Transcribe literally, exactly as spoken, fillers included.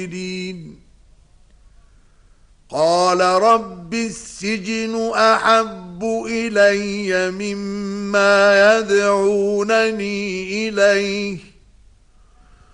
قال رب السجن أحب إلي مما يدعونني إليه